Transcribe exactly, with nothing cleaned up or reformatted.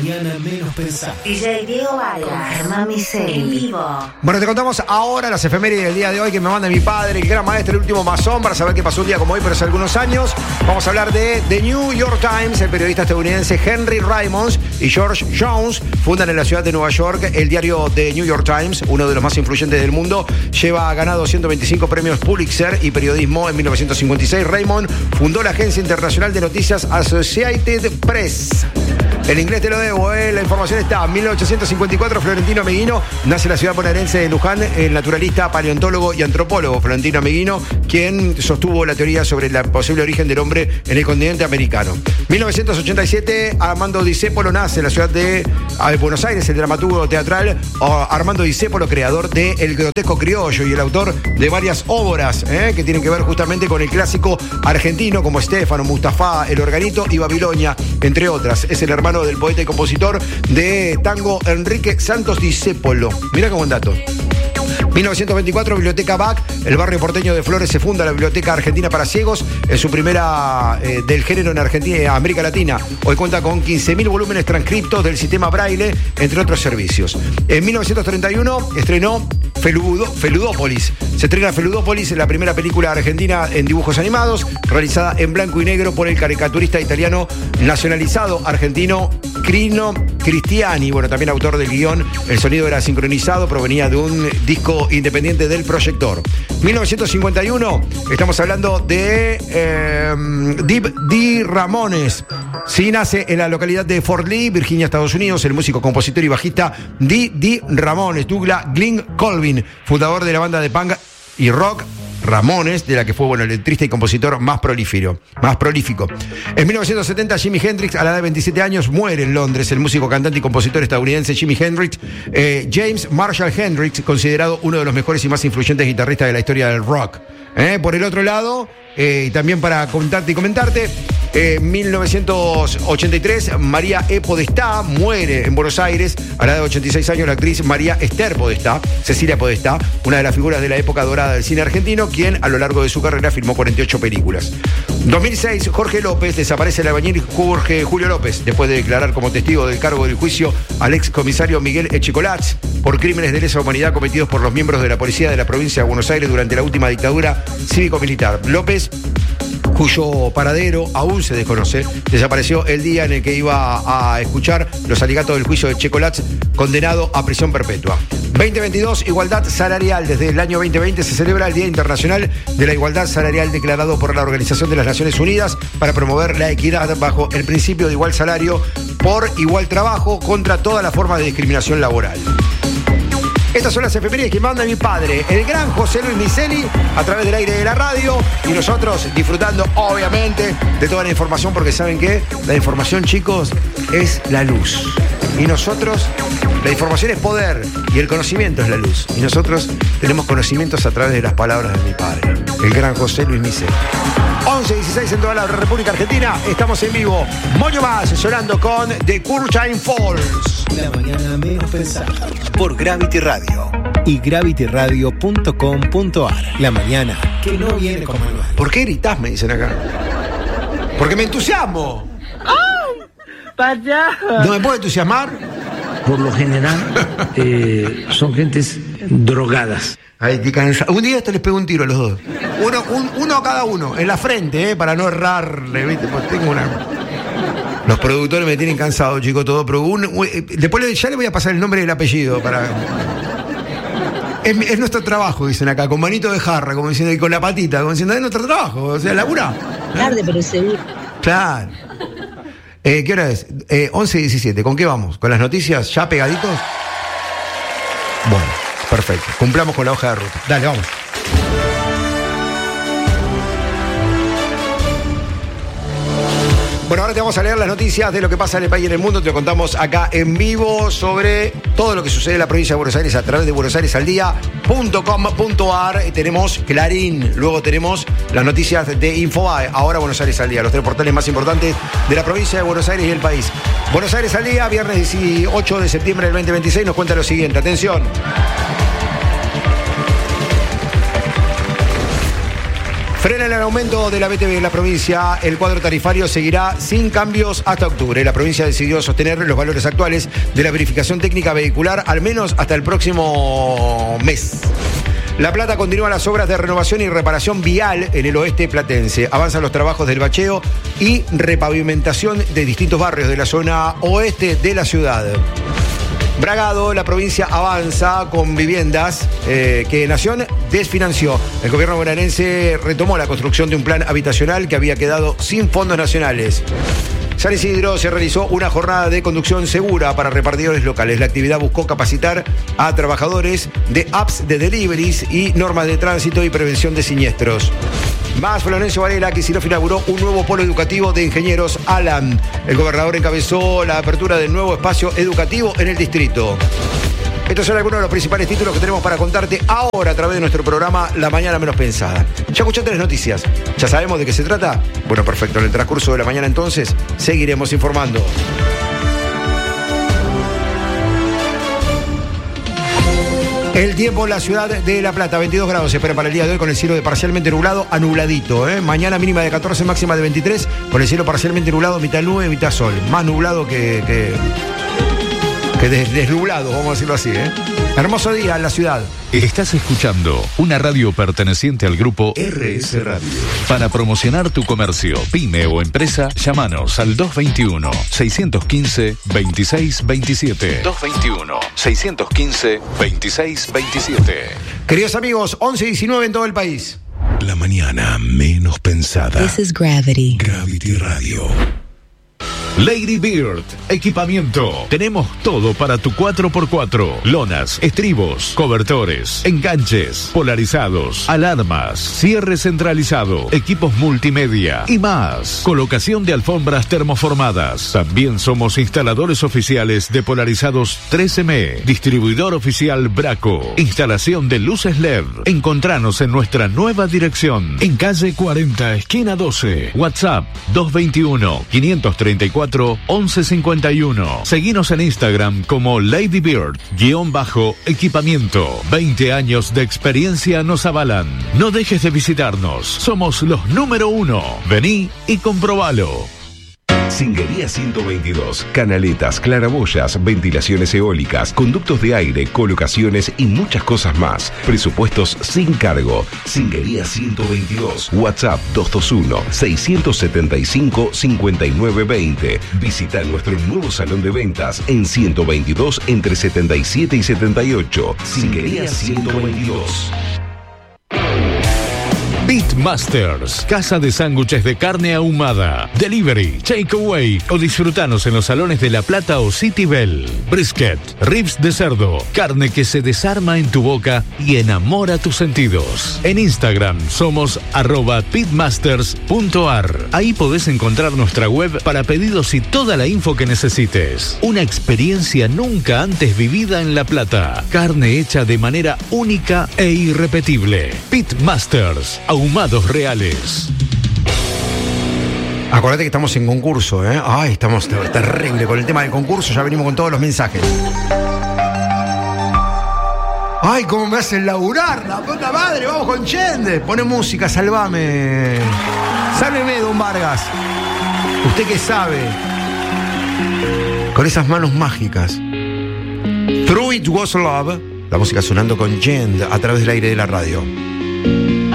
Mañana menos pensar. D J Diego Vargas, Germán Miseli, en vivo. Bueno, te contamos ahora las efemérides del día de hoy que me manda mi padre, el gran maestro, el último masón, para saber qué pasó un día como hoy, pero hace algunos años. Vamos a hablar de The New York Times. El periodista estadounidense Henry Raymonds y George Jones fundan en la ciudad de Nueva York el diario The New York Times, uno de los más influyentes del mundo. Lleva ganado ciento veinticinco premios Pulitzer y periodismo. En mil novecientos cincuenta y seis, Raymond fundó la agencia internacional de noticias Associated Press. En inglés te lo debo, ¿eh? La información está. En mil ochocientos cincuenta y cuatro, Florentino Ameghino nace en la ciudad bonaerense de Luján, el naturalista, paleontólogo y antropólogo Florentino Ameghino, quien sostuvo la teoría sobre el posible origen del hombre en el continente americano. mil novecientos ochenta y siete, Armando Discépolo nace en la ciudad de ah, Buenos Aires, el dramaturgo teatral oh, Armando Discépolo, creador de El grotesco criollo y el autor de varias obras ¿eh? que tienen que ver justamente con el clásico argentino, como Estefano, Mustafa, El Organito y Babilonia, entre otras. Es el hermano del poeta y compositor de tango Enrique Santos Discépolo. Mirá qué buen dato. mil novecientos veinticuatro, Biblioteca Bach, el barrio porteño de Flores, se funda la Biblioteca Argentina para Ciegos, en su primera eh, del género en Argentina, América Latina. Hoy cuenta con quince mil volúmenes transcriptos del sistema Braille, entre otros servicios. En mil novecientos treinta y uno estrenó Feludo, Feludópolis. Se estrena Feludópolis, la primera película argentina en dibujos animados, realizada en blanco y negro por el caricaturista italiano nacionalizado argentino Crino Cristiani. Bueno, también autor del guión. El sonido era sincronizado, provenía de un disco independiente del proyector. mil novecientos cincuenta y uno, estamos hablando de eh, Deep D. Ramones. Sí, nace en la localidad de Fort Lee, Virginia, Estados Unidos, el músico, compositor y bajista D. D. Ramones. Douglas Glynn Colvin, fundador de la banda de punk y rock Ramones, de la que fue bueno, el letrista y compositor más prolífico, más prolífico. En mil novecientos setenta, Jimi Hendrix, a la edad de veintisiete años, muere en Londres. El músico, cantante y compositor estadounidense Jimi Hendrix, eh, James Marshall Hendrix, considerado uno de los mejores y más influyentes guitarristas de la historia del rock. Eh, por el otro lado, eh, también para contarte y comentarte, en eh, mil novecientos ochenta y tres, María E. Podestá muere en Buenos Aires a la edad de ochenta y seis años. La actriz María Esther Podestá, Cecilia Podestá, una de las figuras de la época dorada del cine argentino, quien a lo largo de su carrera filmó cuarenta y ocho películas. dos mil seis, Jorge López, desaparece el albañil Jorge Julio López después de declarar como testigo del cargo del juicio al ex comisario Miguel Echecolats por crímenes de lesa humanidad cometidos por los miembros de la policía de la provincia de Buenos Aires durante la última dictadura cívico-militar. López, cuyo paradero aún se desconoce, desapareció el día en el que iba a escuchar los alegatos del juicio de Checolats, condenado a prisión perpetua. veinte veintidós, igualdad salarial. Desde el año veinte veinte se celebra el Día Internacional de la Igualdad Salarial, declarado por la Organización de las Naciones Unidas para promover la equidad bajo el principio de igual salario por igual trabajo contra toda la forma de discriminación laboral. Estas son las efemérides que manda mi padre, el gran José Luis Miseli, a través del aire de la radio, y nosotros disfrutando, obviamente, de toda la información, porque ¿saben qué? La información, chicos, es la luz. Y nosotros, la información es poder, y el conocimiento es la luz. Y nosotros tenemos conocimientos a través de las palabras de mi padre, el gran José Luis Miseli. once dieciséis en toda la República Argentina, estamos en vivo. Moño más, sonando con The Curtain Falls. La mañana menos pensar. Por Gravity Radio Y gravity radio punto com punto a r. La mañana que no viene con manual. ¿Por qué gritás? Me dicen acá. Porque me entusiasmo. ¡Oh! ¡Payaso! ¿No me puedo entusiasmar? Por lo general, eh, son gentes drogadas. Ay, qué cansado. Un día esto les pego un tiro a los dos. Uno, un, uno a cada uno, en la frente, eh, para no errarle, ¿viste? Pues tengo una... Los productores me tienen cansado, chicos, todo. Pero un, un, después ya le voy a pasar el nombre y el apellido para... Es, es nuestro trabajo, dicen acá, con manito de jarra, como diciendo, y con la patita, como diciendo, es nuestro trabajo, o sea, labura. Tarde, pero seguro. Claro. Eh, ¿Qué hora es? Eh, once diecisiete. ¿Con qué vamos? ¿Con las noticias ya pegaditos? Bueno, perfecto. Cumplamos con la hoja de ruta. Dale, vamos. Bueno, ahora te vamos a leer las noticias de lo que pasa en el país y en el mundo. Te lo contamos acá en vivo sobre todo lo que sucede en la provincia de Buenos Aires a través de buenos aires al día punto com punto a r. Tenemos Clarín, luego tenemos las noticias de Infobae, ahora Buenos Aires al día, los tres portales más importantes de la provincia de Buenos Aires y el país. Buenos Aires al día, viernes dieciocho de septiembre del veinte veintiséis, nos cuenta lo siguiente. Atención. Frenan el aumento de la B T V en la provincia. El cuadro tarifario seguirá sin cambios hasta octubre. La provincia decidió sostener los valores actuales de la verificación técnica vehicular al menos hasta el próximo mes. La Plata continúa las obras de renovación y reparación vial en el oeste platense. Avanzan los trabajos del bacheo y repavimentación de distintos barrios de la zona oeste de la ciudad. Bragado, la provincia avanza con viviendas eh, que Nación desfinanció. El gobierno bonaerense retomó la construcción de un plan habitacional que había quedado sin fondos nacionales. San Isidro se realizó una jornada de conducción segura para repartidores locales. La actividad buscó capacitar a trabajadores de apps de deliveries y normas de tránsito y prevención de siniestros. Más, Florencio Varela, Kicillof inauguró un nuevo polo educativo de ingenieros Alan. El gobernador encabezó la apertura del nuevo espacio educativo en el distrito. Estos son algunos de los principales títulos que tenemos para contarte ahora a través de nuestro programa La Mañana Menos Pensada. ¿Ya escuchaste las noticias? ¿Ya sabemos de qué se trata? Bueno, perfecto. En el transcurso de la mañana entonces seguiremos informando. El tiempo en la ciudad de La Plata, veintidós grados se espera para el día de hoy con el cielo de parcialmente nublado a nubladito. ¿eh? Mañana mínima de catorce, máxima de veintitrés, con el cielo parcialmente nublado, mitad nube, mitad sol. Más nublado que, que, que des, desnublado, vamos a decirlo así. ¿eh? Hermoso día en la ciudad. Estás escuchando una radio perteneciente al grupo R S Radio. Para promocionar tu comercio, pyme o empresa, llámanos al dos veintiuno, seiscientos quince, veintiséis veintisiete. dos veintiuno, seiscientos quince, veintiséis veintisiete. Queridos amigos, once diecinueve en todo el país. La mañana menos pensada. This is Gravity. Gravity Radio. Lady Bird, equipamiento. Tenemos todo para tu cuatro por cuatro. Lonas, estribos, cobertores, enganches, polarizados, alarmas, cierre centralizado, equipos multimedia y más. Colocación de alfombras termoformadas. También somos instaladores oficiales de polarizados tres eme. Distribuidor oficial Braco. Instalación de luces L E D. Encontranos en nuestra nueva dirección. En calle cuarenta, esquina doce. WhatsApp dos veintiuno, quinientos treinta y cuatro, once cincuenta y uno. Seguinos en Instagram como Lady Bird, guión bajo, equipamiento. veinte años de experiencia nos avalan. No dejes de visitarnos. Somos los número uno. Vení y comprobalo. Singuería ciento veintidós. Canaletas, claraboyas, ventilaciones eólicas, conductos de aire, colocaciones y muchas cosas más. Presupuestos sin cargo. Singuería ciento veintidós. WhatsApp dos dos uno, seiscientos setenta y cinco, cincuenta y nueve veinte. Visita nuestro nuevo salón de ventas en ciento veintidós entre setenta y siete y setenta y ocho. Singuería ciento veintidós. Beatmasters, casa de sándwiches de carne ahumada, delivery, takeaway o disfrutanos en los salones de La Plata o City Bell. Brisket, ribs de cerdo, carne que se desarma en tu boca y enamora tus sentidos. En Instagram somos arroba beatmasters punto ar. Ahí podés encontrar nuestra web para pedidos y toda la info que necesites. Una experiencia nunca antes vivida en La Plata. Carne hecha de manera única e irrepetible. Beatmasters, ahumados reales. Acordate que estamos en concurso, ¿eh? Ay, estamos terrible con el tema del concurso, ya venimos con todos los mensajes. Ay, cómo me hacen laburar, la puta madre, vamos con Chende. Pone música, salvame. Sálveme, don Vargas. ¿Usted qué sabe? Con esas manos mágicas. Through It Was Love, la música sonando con Jend a través del aire de la radio.